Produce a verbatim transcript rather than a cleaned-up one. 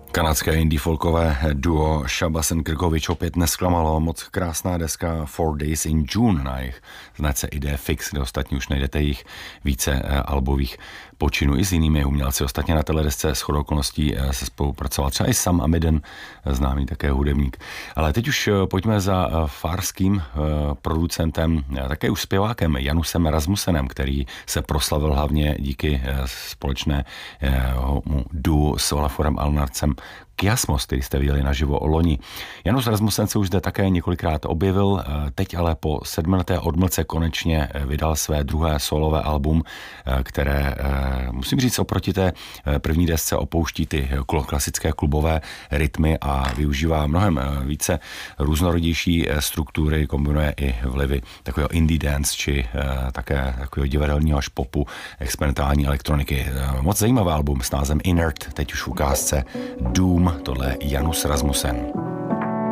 Kanadské indie folkové duo Shabbas and Krkovič opět nesklamalo, moc krásná deska Four Days in June na jejich značce I D Fix, kde ostatně už najdete jich více albových počinů i s jinými umělci. Ostatně na téhle desce shodou okolností se spolupracoval třeba i Sam Amiden, známý také hudebník. Ale teď už pojďme za farským producentem, také už zpěvákem Janusem Rasmussenem, který se proslavil hlavně díky společnému duo s Olaforem Alnarcem Kiasmos, který jste viděli naživo o loni. Janus Rasmussen se už zde také několikrát objevil, teď ale po sedmileté odmlce konečně vydal své druhé solové album, které, musím říct, oproti té první desce opouští ty klasické klubové rytmy a využívá mnohem více různorodější struktury, kombinuje i vlivy takového indie dance, či také takového divadelního až popu, experimentální elektroniky. Moc zajímavý album s názvem Inert, teď už v ukázce Doom. Tohle je Janus Rasmussen.